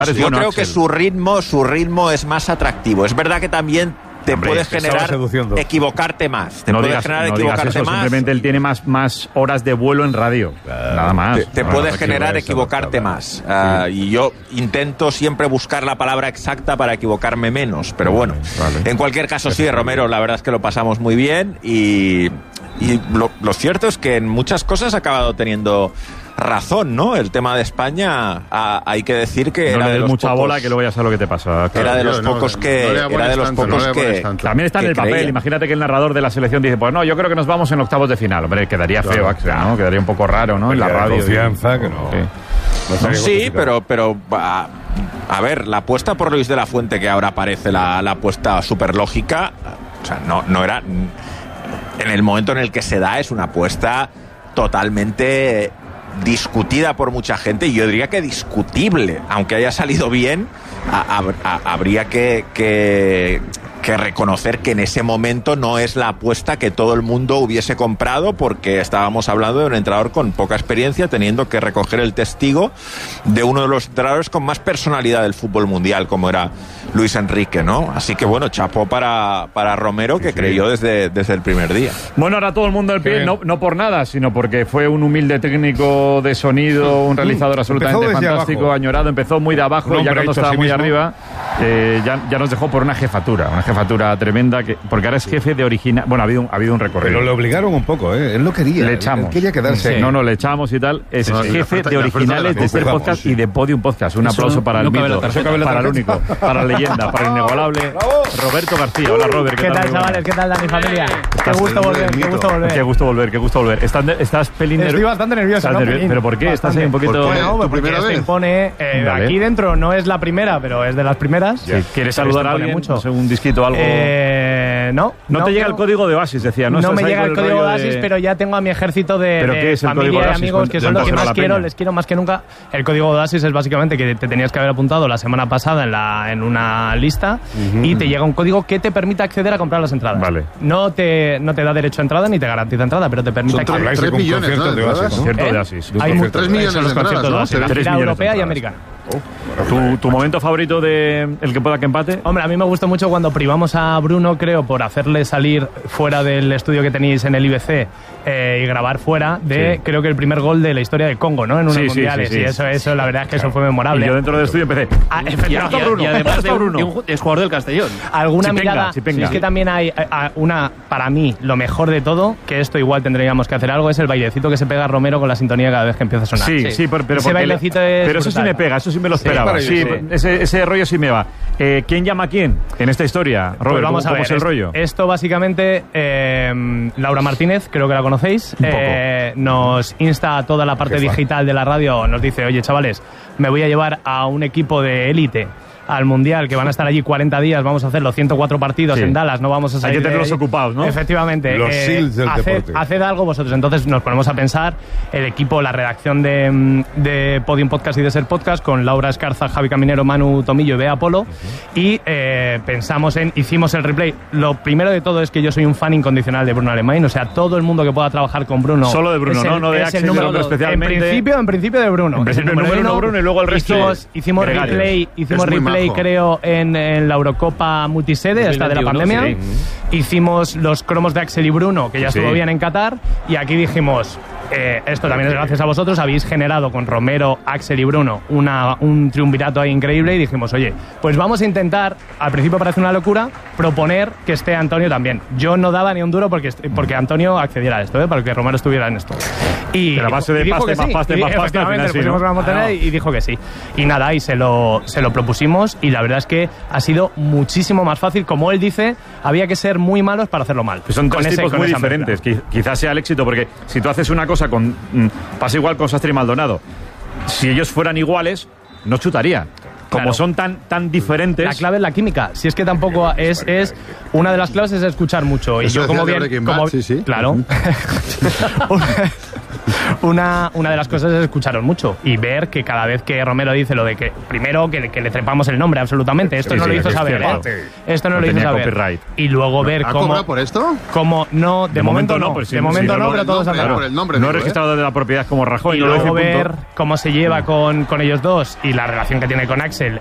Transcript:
Yo creo que su ritmo es más atractivo. Es verdad que también te puede generar equivocarte más. Te puede generar equivocarte más. Simplemente él tiene más horas de vuelo en radio. Nada más. Te puede generar equivocarte más. Y yo intento siempre buscar la palabra exacta para equivocarme menos. Pero bueno, en cualquier caso sí, Romero, la verdad es que lo pasamos muy bien. Y lo cierto es que en muchas cosas ha acabado teniendo razón, ¿no? El tema de España, hay que decir que no era le de los mucha pocos, bola, que luego ya sabes lo que te pasa. Era de los pocos que también está en el papel. Imagínate que el narrador de la selección dice, pues no, yo creo que nos vamos en octavos de final. Hombre, quedaría feo, Axel, ¿no? Quedaría un poco raro, ¿no? En la radio. Confianza, que no. Sí, pero a ver, la apuesta por Luis de la Fuente, que ahora parece la apuesta súper lógica, o sea, no era. En el momento en el que se da, es una apuesta totalmente discutida por mucha gente, y yo diría que discutible, aunque haya salido bien, habría que reconocer que en ese momento no es la apuesta que todo el mundo hubiese comprado, porque estábamos hablando de un entrenador con poca experiencia, teniendo que recoger el testigo de uno de los entrenadores con más personalidad del fútbol mundial, como era Luis Enrique, ¿no? Así que bueno, chapó para Romero, que creyó desde el primer día. Bueno, ahora todo el mundo del pie, no por nada, sino porque fue un humilde técnico de sonido, un realizador absolutamente fantástico, abajo. Añorado, empezó muy de abajo, y ya cuando estaba muy arriba, ya nos dejó por una jefatura tremenda, porque ahora es jefe de original. Bueno, ha habido un recorrido. Pero le obligaron un poco, él no quería. Le echamos. Él quería quedarse. Sí. No, le echamos y tal. Es jefe de originales de Ser Podcast y de Podium Podcast. Un aplauso para el mito, para el único, para la leyenda, para el inigualable Roberto García. Hola, Robert. ¿Qué tal, chavales? ¿Qué tal, Dani, familia? Qué gusto volver. ¿Estás pelín nervioso? Estoy bastante nervioso, ¿no? ¿Pero por qué? ¿Estás ahí un poquito...? Bueno, porque se impone... Aquí dentro no es la primera, pero es de las primeras. ¿Quieres saludar a alguien? Mucho. ¿Un disquito o algo? No te llega el código de Oasis, decía. No me llega el código de Oasis, pero ya tengo a mi ejército de familia y amigos, que son los que más quiero, les quiero más que nunca. El código de Oasis es básicamente que te tenías que haber apuntado la semana pasada en una lista, y te llega un código que te permite acceder a comprar las entradas. Vale. No te da derecho a entrada ni te garantiza entrada, pero te permite acceder. 3 millones, ¿no? De Oasis. Concierto de Oasis. Hay 3 millones de entradas, ¿no? La gira europea y americana. ¿Tu momento favorito de el que pueda que empate? Hombre, a mí me gustó mucho cuando privamos a Bruno, creo, por hacerle salir fuera del estudio que tenéis en el IBC y grabar fuera creo que el primer gol de la historia de Congo, ¿no? En unos mundiales. Sí. Y eso, la verdad es que eso fue memorable. Y yo dentro del estudio empecé. Y además es jugador del Castellón. Alguna mirada. Es que también hay para mí, lo mejor de todo, que esto igual tendríamos que hacer algo, es el bailecito que se pega Romero con la sintonía cada vez que empieza a sonar. Sí, pero ese bailecito es pero eso sí me pega, eso sí me lo esperaba. Ese rollo sí me va. ¿Quién llama a quién en esta historia, Robert? Pues vamos a ver, ¿Cómo es el rollo? Esto básicamente, Laura Martínez, creo que la conocéis, nos insta a toda la parte digital de la radio, nos dice, oye, chavales, me voy a llevar a un equipo de élite al Mundial, que van a estar allí 40 días, vamos a hacer los 104 partidos en Dallas, no vamos a salir. Hay que tenerlos ocupados, ¿no? Efectivamente. Los SEALs del deporte. Haced algo vosotros. Entonces nos ponemos a pensar, el equipo, la redacción de Podium Podcast y de Ser Podcast, con Laura Escarza, Javi Caminero, Manu Tomillo y Bea Polo, y hicimos el replay. Lo primero de todo es que yo soy un fan incondicional de Bruno Alemán, o sea, todo el mundo que pueda trabajar con Bruno. Solo de Bruno, no de Axel, especialmente. En principio de Bruno. En principio, número uno Bruno, y luego el resto. Hicimos replay, creo, en la Eurocopa multisede, esta de la pandemia. Sí. Hicimos los cromos de Axel y Bruno, que ya estuvo bien en Qatar, y aquí dijimos, esto también es gracias a vosotros, habéis generado con Romero, Axel y Bruno un triunvirato ahí increíble, y dijimos, oye, pues vamos a intentar, al principio parece una locura, proponer que esté Antonio también. Yo no daba ni un duro porque Antonio accediera a esto, para que Romero estuviera en esto. Y la base de paste, más paste, pusimos una montaña y dijo que sí. Y nada, y se lo propusimos, y la verdad es que ha sido muchísimo más fácil. Como él dice, había que ser muy malos para hacerlo mal. Son tres tipos muy diferentes. Quizás sea el éxito, porque si tú haces una cosa pasa igual con Sastre y Maldonado. Si ellos fueran iguales, no chutarían. Como son tan diferentes. La clave es la química. Si es que tampoco es una de las claves es escuchar mucho. Y eso yo como bien, sí. Claro. una de las cosas es escucharos mucho y ver que cada vez que Romero dice lo de que, primero, que le trepamos el nombre absolutamente. Esto no lo hizo saber, Esto no lo hizo saber. Copyright. Y luego ver cómo... ¿Ha cobrado por esto? No, de momento no. Pues de momento no, pero todos hablan por el nombre. No he registrado de la propiedad como Rajoy. Y luego ver cómo se lleva con ellos dos y la relación que tiene con Axel